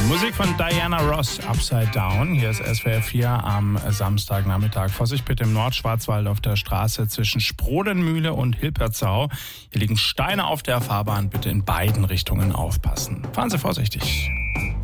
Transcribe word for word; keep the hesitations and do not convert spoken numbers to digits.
Musik von Diana Ross, Upside Down. Hier ist S W R vier am Samstagnachmittag. Vorsicht bitte im Nordschwarzwald auf der Straße zwischen Sprodenmühle und Hilpertsau. Hier liegen Steine auf der Fahrbahn. Bitte in beiden Richtungen aufpassen. Fahren Sie vorsichtig.